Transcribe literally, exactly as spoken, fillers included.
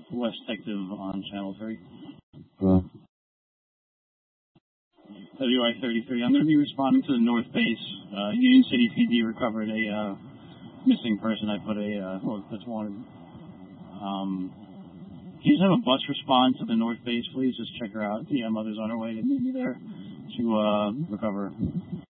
West Detective on Channel three. Hello. W I thirty-three. I'm going to be responding to the North Base. Uh, Union City P D recovered a uh, missing person. I put a, uh, well, that's wanted. Um, can you just have a bus respond to the North Base, please? Just check her out. The uh, mother's on her way to meet me there to uh, recover